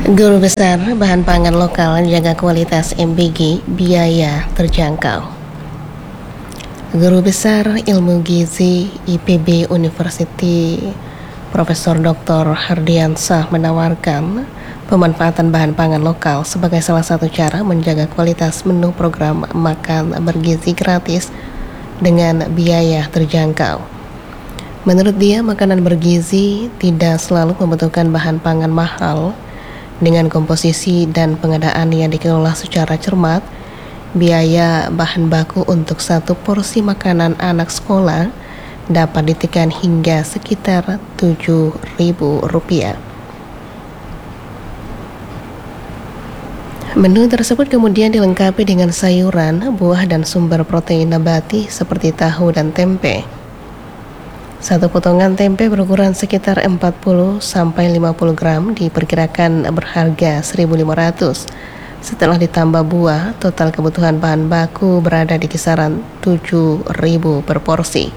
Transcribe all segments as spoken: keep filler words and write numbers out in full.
Guru Besar Bahan Pangan Lokal Jaga Kualitas M B G Biaya Terjangkau. Guru Besar Ilmu Gizi I P B University Profesor Doktor Hardiansah menawarkan pemanfaatan bahan pangan lokal sebagai salah satu cara menjaga kualitas menu program makan bergizi gratis dengan biaya terjangkau. Menurut dia, makanan bergizi tidak selalu membutuhkan bahan pangan mahal. Dengan komposisi dan pengadaan yang dikelola secara cermat, biaya bahan baku untuk satu porsi makanan anak sekolah dapat ditekan hingga sekitar tujuh ribu rupiah. Menu tersebut kemudian dilengkapi dengan sayuran, buah, dan sumber protein nabati seperti tahu dan tempe. Satu potongan tempe berukuran sekitar empat puluh sampai lima puluh gram diperkirakan berharga seribu lima ratus. Setelah ditambah buah, total kebutuhan bahan baku berada di kisaran tujuh ribu per porsi.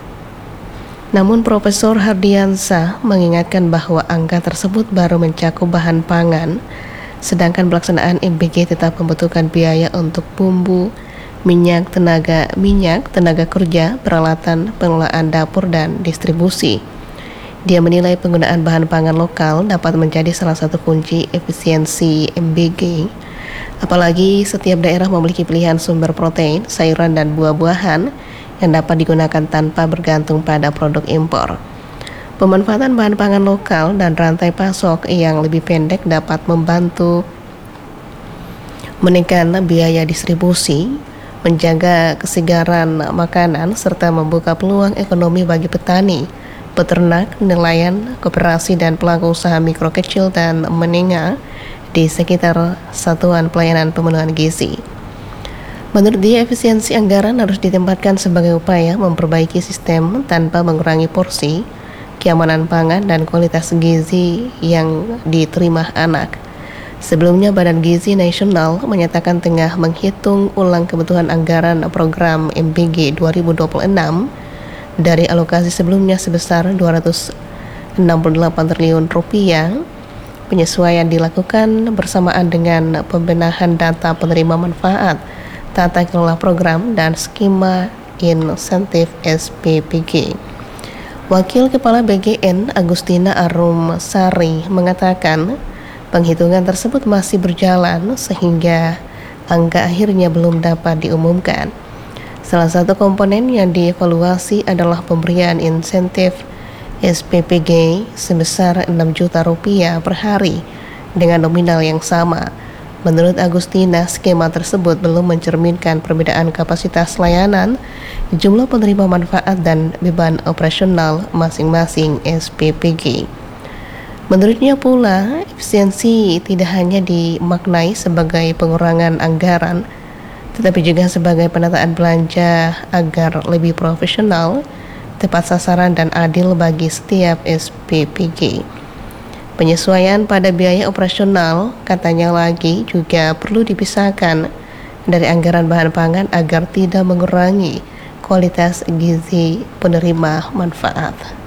Namun Profesor Hardiansah mengingatkan bahwa angka tersebut baru mencakup bahan pangan, sedangkan pelaksanaan M B G tetap membutuhkan biaya untuk bumbu, minyak, tenaga minyak, tenaga kerja, peralatan, pengelolaan dapur, dan distribusi. Dia menilai penggunaan bahan pangan lokal dapat menjadi salah satu kunci efisiensi M B G. Apalagi setiap daerah memiliki pilihan sumber protein, sayuran, dan buah-buahan yang dapat digunakan tanpa bergantung pada produk impor. Pemanfaatan bahan pangan lokal dan rantai pasok yang lebih pendek dapat membantu menekan biaya distribusi, menjaga kesegaran makanan, serta membuka peluang ekonomi bagi petani, peternak, nelayan, koperasi, dan pelaku usaha mikro kecil dan menengah di sekitar satuan pelayanan pemenuhan gizi. Menurut dia, efisiensi anggaran harus ditempatkan sebagai upaya memperbaiki sistem tanpa mengurangi porsi, keamanan pangan, dan kualitas gizi yang diterima anak. Sebelumnya, Badan Gizi Nasional menyatakan tengah menghitung ulang kebutuhan anggaran program M B G dua ribu dua puluh enam dari alokasi sebelumnya sebesar dua ratus enam puluh delapan triliun rupiah. Penyesuaian dilakukan bersamaan dengan pembenahan data penerima manfaat, tata kelola program, dan skema insentif S P P G. Wakil Kepala B G N Agustina Arumsari mengatakan penghitungan tersebut masih berjalan sehingga angka akhirnya belum dapat diumumkan. Salah satu komponen yang dievaluasi adalah pemberian insentif S P P G sebesar enam juta rupiah per hari dengan nominal yang sama. Menurut Agustina, skema tersebut belum mencerminkan perbedaan kapasitas layanan, jumlah penerima manfaat, dan beban operasional masing-masing S P P G. Menurutnya pula, efisiensi tidak hanya dimaknai sebagai pengurangan anggaran, tetapi juga sebagai penataan belanja agar lebih profesional, tepat sasaran, dan adil bagi setiap S P P G. Penyesuaian pada biaya operasional, katanya lagi, juga perlu dipisahkan dari anggaran bahan pangan agar tidak mengurangi kualitas gizi penerima manfaat.